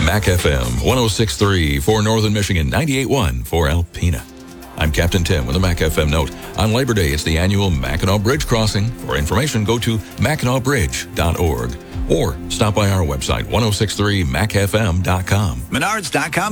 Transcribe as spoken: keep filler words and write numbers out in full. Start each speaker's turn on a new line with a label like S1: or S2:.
S1: Mac F M, one oh six point three for Northern Michigan, ninety-eight point one for Alpena. I'm Captain Tim with a Mac F M note. On Labor Day, it's the annual Mackinac Bridge crossing. For information, go to mackinac bridge dot org or stop by our website, ten sixty-three mac f m dot com.
S2: menards dot com.